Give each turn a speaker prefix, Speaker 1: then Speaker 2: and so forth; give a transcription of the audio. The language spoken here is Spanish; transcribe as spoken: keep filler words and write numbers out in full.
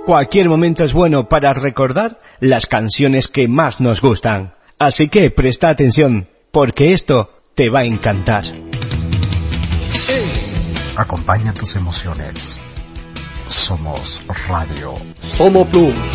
Speaker 1: Cualquier momento es bueno para recordar las canciones que más nos gustan. Así que presta atención, porque esto te va a encantar.
Speaker 2: Acompaña tus emociones. Somos Radio.
Speaker 3: Somo Plus.